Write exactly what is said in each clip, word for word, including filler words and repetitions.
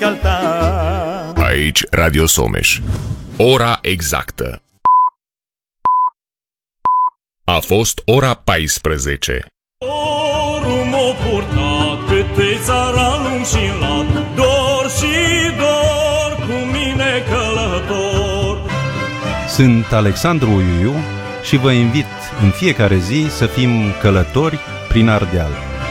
calta. Aici Radio Someș. Ora exactă a fost ora paisprezece. Dorul m-o purtat pe țara lung și lat, dor și dor cu mine călător. Sunt Alexandru Uiuiu și vă invit în fiecare zi să fim călători prin Ardeal.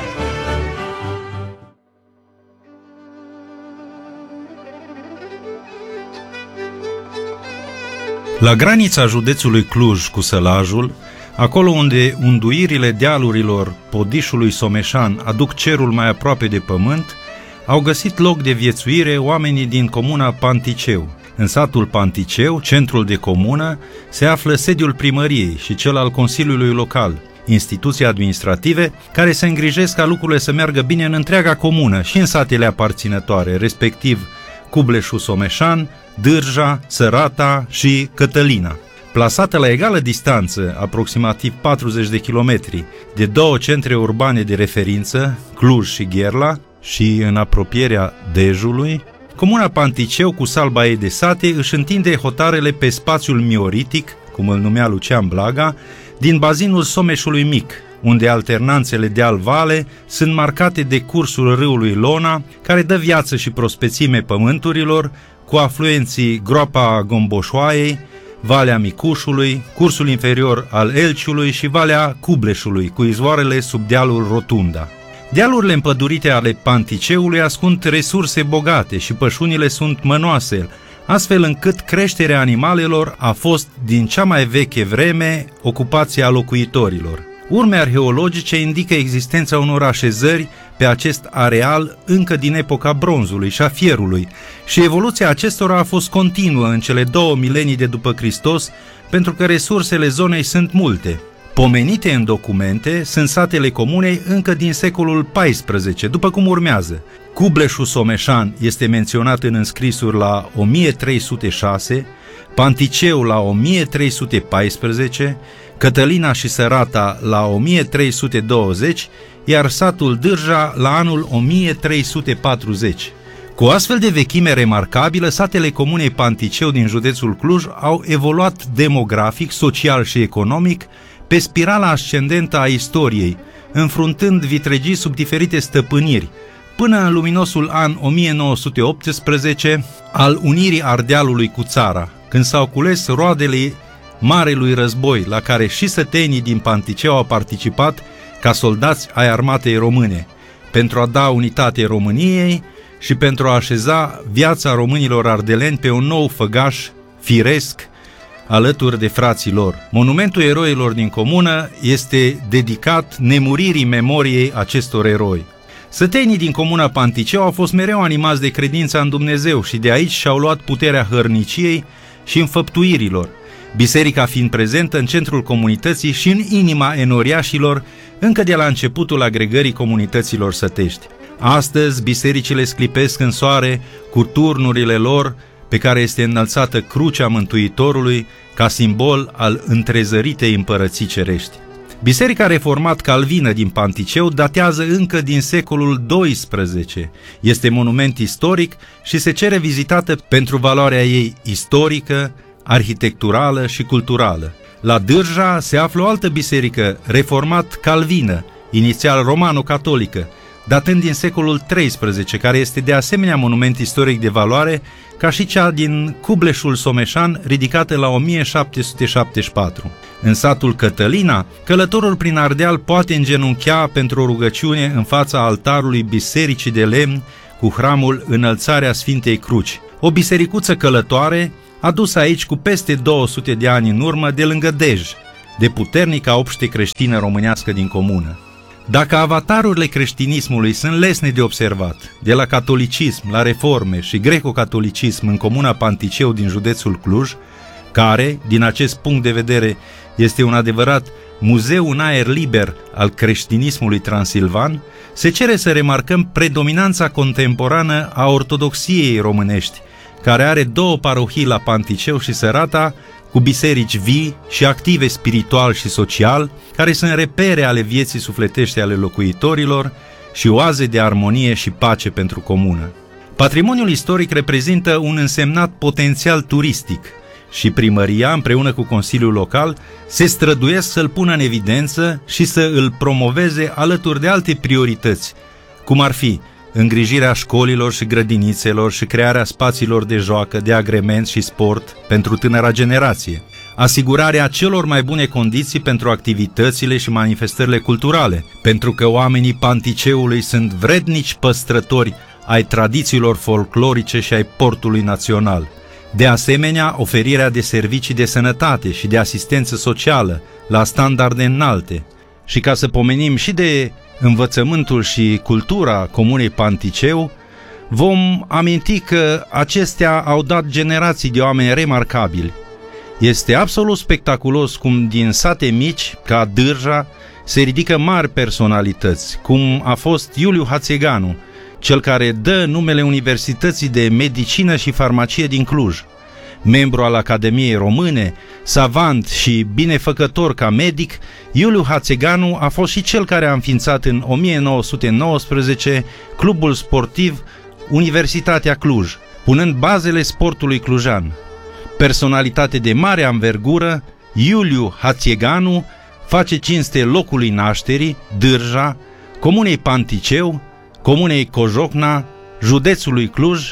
La granița județului Cluj cu Sălajul, acolo unde unduirile dealurilor Podișului Someșan aduc cerul mai aproape de pământ, au găsit loc de viețuire oamenii din comuna Panticeu. În satul Panticeu, centrul de comună, se află sediul primăriei și cel al Consiliului Local, instituții administrative care se îngrijesc ca lucrurile să meargă bine în întreaga comună și în satele aparținătoare, respectiv Cubleșul Someșan, Dârja, Sărata și Cătălina. Plasată la egală distanță, aproximativ patruzeci de kilometri, de două centre urbane de referință, Cluj și Gherla, și în apropierea Dejului, comuna Panticeu, cu salba ei de sate, își întinde hotarele pe spațiul mioritic, cum îl numea Lucian Blaga, din bazinul Someșului Mic, unde alternanțele deal-vale sunt marcate de cursul râului Lona, care dă viață și prospețime pământurilor, cu afluenții Groapa Gomboșoaiei, Valea Micușului, cursul inferior al Elciului și Valea Cubleșului, cu izvoarele sub dealul Rotunda. Dealurile împădurite ale Panticeului ascund resurse bogate și pășunile sunt mănoase, astfel încât creșterea animalelor a fost din cea mai veche vreme ocupația locuitorilor. Urme arheologice indică existența unor așezări pe acest areal încă din epoca bronzului și a fierului și evoluția acestora a fost continuă în cele două milenii de după Hristos, pentru că resursele zonei sunt multe. Pomenite în documente sunt satele comunei încă din secolul paisprezece, după cum urmează. Cubleșul Someșan este menționat în înscrisuri la o mie trei sute șase, Panticeu la o mie trei sute paisprezece, Cătălina și Sărata la o mie trei sute douăzeci, iar satul Dârja la anul o mie trei sute patruzeci. Cu o astfel de vechime remarcabilă, satele comunei Panticeu din județul Cluj au evoluat demografic, social și economic pe spirala ascendentă a istoriei, înfruntând vitregii sub diferite stăpâniri, până în luminosul an o mie nouă sute optsprezece al unirii Ardealului cu țara, când s-au cules roadele Marelui Război, la care și sătenii din Panticeu au participat ca soldați ai armatei române, pentru a da unitate României și pentru a așeza viața românilor ardeleni pe un nou făgaș firesc alături de frații lor. Monumentul eroilor din comună este dedicat nemuririi memoriei acestor eroi. Sătenii din comuna Panticeu au fost mereu animați de credința în Dumnezeu și de aici și-au luat puterea hărniciei și înfăptuirilor, biserica fiind prezentă în centrul comunității și în inima enoriașilor încă de la începutul agregării comunităților sătești. Astăzi, bisericile sclipesc în soare cu turnurile lor, pe care este înălțată crucea Mântuitorului ca simbol al întrezăritei împărății cerești. Biserica reformat calvină din Panticeu datează încă din secolul doisprezece. Este monument istoric și se cere vizitată pentru valoarea ei istorică, arhitecturală și culturală. La Dârja se află o altă biserică reformat calvină, inițial romano-catolică, datând din secolul treisprezece, care este de asemenea monument istoric de valoare, ca și cea din Cubleșul Someșan, ridicată la o mie șapte sute șaptezeci și patru. În satul Cătălina, călătorul prin Ardeal poate îngenunchea pentru o rugăciune în fața altarului bisericii de lemn cu hramul Înălțarea Sfintei Cruci, o bisericuță călătoare adusă aici cu peste două sute de ani în urmă de lângă Dej, de puternica obște creștină românească din comună. Dacă avatarurile creștinismului sunt lesne de observat, de la catolicism la reforme și greco-catolicism în comuna Panticeu din județul Cluj, care, din acest punct de vedere, este un adevărat muzeu în aer liber al creștinismului transilvan, se cere să remarcăm predominanța contemporană a ortodoxiei românești, care are două parohii la Panticeu și Sărata, cu biserici vii și active spiritual și social, care sunt repere ale vieții sufletești ale locuitorilor și oaze de armonie și pace pentru comună. Patrimoniul istoric reprezintă un însemnat potențial turistic și primăria, împreună cu Consiliul Local, se străduiesc să-l pună în evidență și să îl promoveze alături de alte priorități, cum ar fi îngrijirea școlilor și grădinițelor și crearea spațiilor de joacă, de agrement și sport pentru tânăra generație, asigurarea celor mai bune condiții pentru activitățile și manifestările culturale, pentru că oamenii Panticeului sunt vrednici păstrători ai tradițiilor folclorice și ai portului național. De asemenea, oferirea de servicii de sănătate și de asistență socială la standarde înalte. Și ca să pomenim și de învățământul și cultura Comunei Panticeu, vom aminti că acestea au dat generații de oameni remarcabili. Este absolut spectaculos cum din sate mici, ca Dârja, se ridică mari personalități, cum a fost Iuliu Hațeganu, cel care dă numele Universității de Medicină și Farmacie din Cluj. Membru al Academiei Române, savant și binefăcător ca medic, Iuliu Hațeganu a fost și cel care a înființat în o mie nouă sute nouăsprezece clubul sportiv Universitatea Cluj, punând bazele sportului clujan. Personalitate de mare anvergură, Iuliu Hațeganu face cinste locului nașterii, Dârja, Comunei Panticeu, Comunei Cojocna, județului Cluj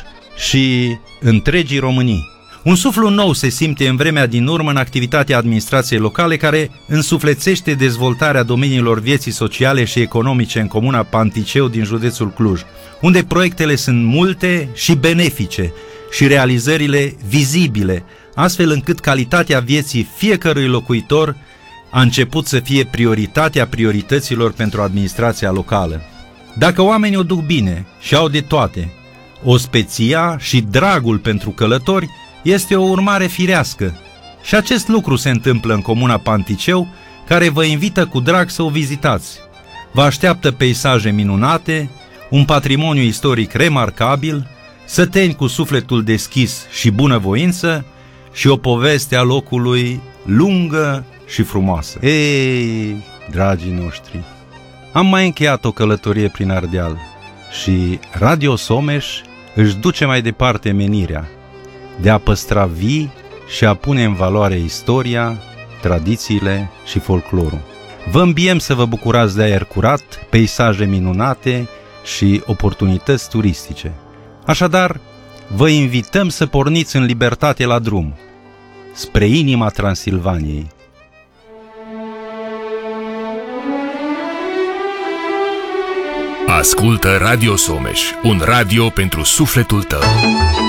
și întregii Românii. Un suflu nou se simte în vremea din urmă în activitatea administrației locale, care însuflețește dezvoltarea domeniilor vieții sociale și economice în comuna Panticeu din județul Cluj, unde proiectele sunt multe și benefice și realizările vizibile, astfel încât calitatea vieții fiecărui locuitor a început să fie prioritatea priorităților pentru administrația locală. Dacă oamenii o duc bine și au de toate, ospeția și dragul pentru călători este o urmare firească. Și acest lucru se întâmplă în comuna Panticeu, care vă invită cu drag să o vizitați. Vă așteaptă peisaje minunate, un patrimoniu istoric remarcabil, săteni cu sufletul deschis și bunăvoință și o poveste a locului lungă și frumoasă. Ei, dragii noștri, am mai încheiat o călătorie prin Ardeal și Radio Someș își duce mai departe menirea de a păstra vii și a pune în valoare istoria, tradițiile și folclorul. Vă îmbiem să vă bucurați de aer curat, peisaje minunate și oportunități turistice. Așadar, vă invităm să porniți în libertate la drum, spre inima Transilvaniei. Ascultă Radio Someș, un radio pentru sufletul tău.